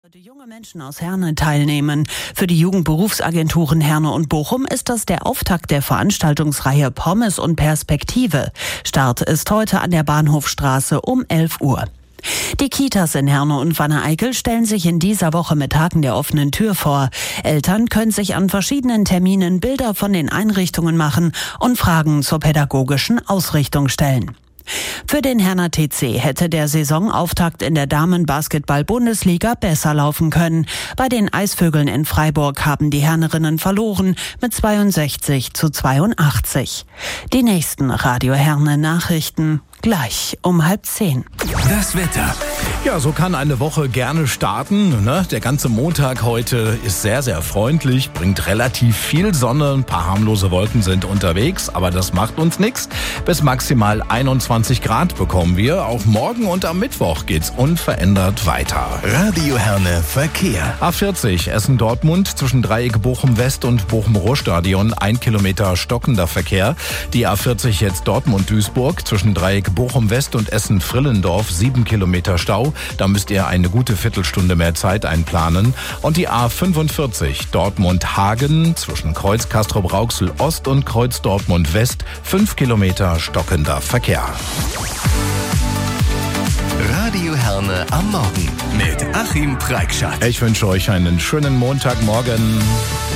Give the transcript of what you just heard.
Heute junge Menschen aus Herne teilnehmen. Für die Jugendberufsagenturen Herne und Bochum ist das der Auftakt der Veranstaltungsreihe Pommes und Perspektive. Start ist heute an der Bahnhofstraße um 11 Uhr. Die Kitas in Herne und Wanne-Eickel stellen sich in dieser Woche mit Tagen der offenen Tür vor. Eltern können sich an verschiedenen Terminen Bilder von den Einrichtungen machen und Fragen zur pädagogischen Ausrichtung stellen. Für den Herner TC hätte der Saisonauftakt in der Damenbasketball-Bundesliga besser laufen können. Bei den Eisvögeln in Freiburg haben die Hernerinnen verloren mit 62:82. Die nächsten Radio Herne Nachrichten gleich um 9:30. Das Wetter. Ja, so kann eine Woche gerne starten. Ne? Der ganze Montag heute ist sehr, sehr freundlich, bringt relativ viel Sonne. Ein paar harmlose Wolken sind unterwegs, aber das macht uns nichts. Bis maximal 21 Grad bekommen wir. Auch morgen und am Mittwoch geht's unverändert weiter. Radio Herne Verkehr. A40 Essen-Dortmund zwischen Dreieck Bochum-West und Bochum-Ruhr-Stadion 1 Kilometer stockender Verkehr. Die A40 jetzt Dortmund-Duisburg zwischen Dreieck Bochum-West und Essen-Frillendorf 7 Kilometer Stau. Da müsst ihr eine gute Viertelstunde mehr Zeit einplanen. Und die A45 Dortmund-Hagen zwischen Kreuz Castrop-Rauxel Ost und Kreuz Dortmund West 5 Kilometer stockender Verkehr. Radio Herne am Morgen mit Achim Preikschat. Ich wünsche euch einen schönen Montagmorgen.